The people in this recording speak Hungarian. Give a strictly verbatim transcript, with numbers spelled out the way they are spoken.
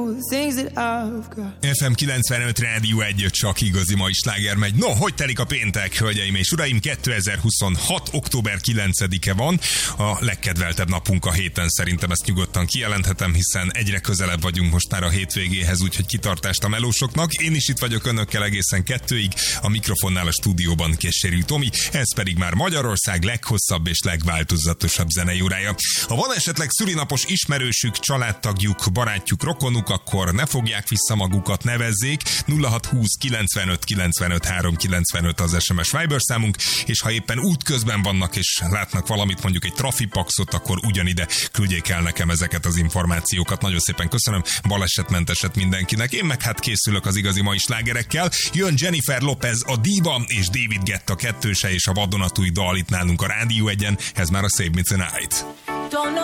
ef em kilencvenöt Rádió egy, csak igazi mai sláger megy. No, hogy telik a péntek, hölgyeim és uraim? kétezer-huszonhat. október kilencedike van, a legkedveltebb napunk a héten, szerintem ezt nyugodtan kijelenthetem, hiszen egyre közelebb vagyunk most már a hétvégéhez, úgyhogy kitartást a melósoknak. Én is itt vagyok önökkel egészen kettőig, a mikrofonnál a stúdióban Késérű Tomi, ez pedig már Magyarország leghosszabb és legváltozatosabb zenei órája. Ha van esetleg szülinapos ismerősük, családtagjuk, barátjuk, rokonuk, akkor ne fogják vissza magukat, nevezzék. nulla hat húsz kilencvenöt kilencvenöt három kilencvenöt az es em es Viber számunk, és ha éppen útközben vannak és látnak valamit, mondjuk egy trafipaxot, akkor ugyanide küldjék el nekem ezeket az információkat. Nagyon szépen köszönöm, balesetmenteset mindenkinek. Én meg hát készülök az igazi mai slágerekkel. Jön Jennifer Lopez, a Diva, és David Guetta kettőse és a vadonatúj dal itt nálunk a Rádió egyen. Ez már a Save Me Tonight.